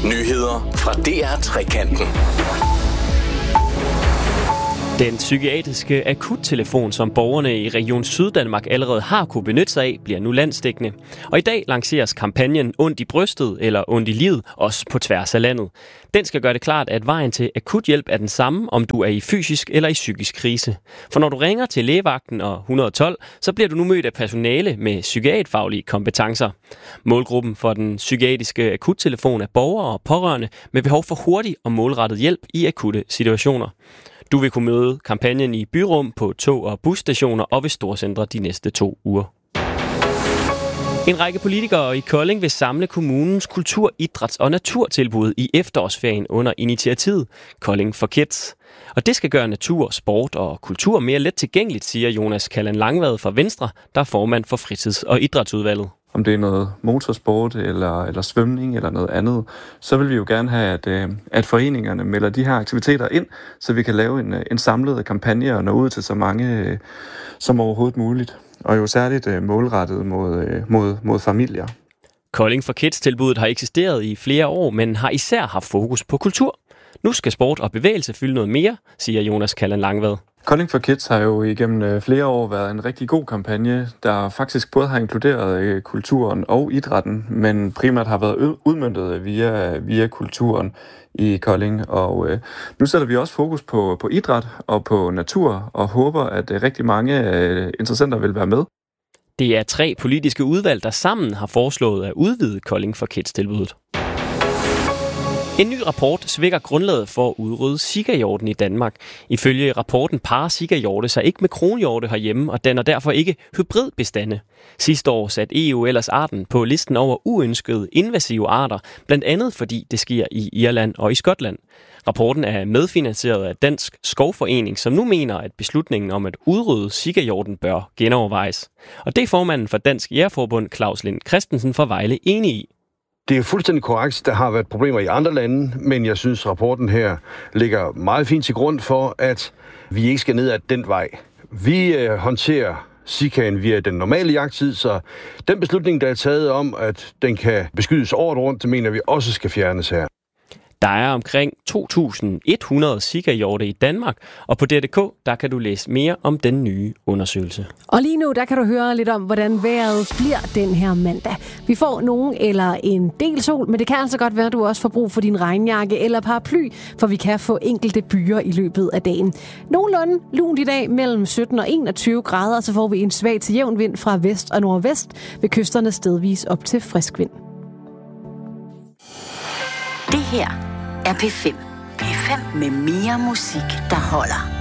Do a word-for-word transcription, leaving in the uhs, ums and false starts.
Nyheder fra D R Trekanten. Den psykiatriske akuttelefon, som borgerne i Region Syddanmark allerede har kunne benytte sig af, bliver nu landsdækkende. Og i dag lanceres kampagnen Ondt i brystet eller Ondt i livet, også på tværs af landet. Den skal gøre det klart, at vejen til akuthjælp er den samme, om du er i fysisk eller i psykisk krise. For når du ringer til lægevagten og et hundrede og tolv, så bliver du nu mødt af personale med psykiatrifaglige kompetencer. Målgruppen for den psykiatriske akuttelefon er borgere og pårørende med behov for hurtig og målrettet hjælp i akutte situationer. Du vil kunne møde kampagnen i byrum, på tog- og busstationer og ved storcentre de næste to uger. En række politikere i Kolding vil samle kommunens kultur-, idræts- og naturtilbud i efterårsferien under initiativet Kolding for Kids. Og det skal gøre natur, sport og kultur mere let tilgængeligt, siger Jonas Kalland Langvad fra Venstre, der er formand for fritids- og idrætsudvalget. Om det er noget motorsport eller, eller svømning eller noget andet, så vil vi jo gerne have, at, at foreningerne melder de her aktiviteter ind, så vi kan lave en, en samlet kampagne og nå ud til så mange som overhovedet muligt. Og jo særligt målrettet mod, mod, mod familier. Kolding for Kids-tilbuddet har eksisteret i flere år, men har især haft fokus på kultur. Nu skal sport og bevægelse fylde noget mere, siger Jonas Kalland Langvad. Kolding for Kids har jo igennem flere år været en rigtig god kampagne, der faktisk både har inkluderet kulturen og idrætten, men primært har været udmøntet via, via kulturen i Kolding. Og øh, nu sætter vi også fokus på, på idræt og på natur, og håber, at rigtig mange øh, interessenter vil være med. Det er tre politiske udvalg, der sammen har foreslået at udvide Kolding for Kids-tilbuddet. En ny rapport svækker grundlaget for at udrydde sikahjorten i Danmark. Ifølge rapporten parer sikahjorte sig ikke med kronhjorte herhjemme og danner derfor ikke hybridbestande. Sidste år satte E U ellers arten på listen over uønskede invasive arter, blandt andet fordi det sker i Irland og i Skotland. Rapporten er medfinansieret af Dansk Skovforening, som nu mener, at beslutningen om at udrydde sikahjorten bør genovervejes. Og det er formanden for Dansk Jægerforbund, Claus Lind Christensen fra Vejle, enig i. Det er fuldstændig korrekt. Der har været problemer i andre lande, men jeg synes, rapporten her ligger meget fint til grund for, at vi ikke skal ned ad den vej. Vi øh, håndterer sikaen via den normale jagttid, så den beslutning, der er taget om, at den kan beskydes året rundt, det mener vi også skal fjernes her. Der er omkring to tusind et hundrede sikahjorte i Danmark, og på D R punktum d k der kan du læse mere om den nye undersøgelse. Og lige nu der kan du høre lidt om, hvordan vejret bliver den her mandag. Vi får nogen eller en del sol, men det kan altså godt være, at du også får brug for din regnjakke eller paraply, for vi kan få enkelte byer i løbet af dagen. Nogenlunde lunt i dag mellem sytten og enogtyve grader, så får vi en svag til jævn vind fra vest og nordvest, ved kysterne stedvis op til frisk vind. Det her er P fem. P fem med mere musik, der holder.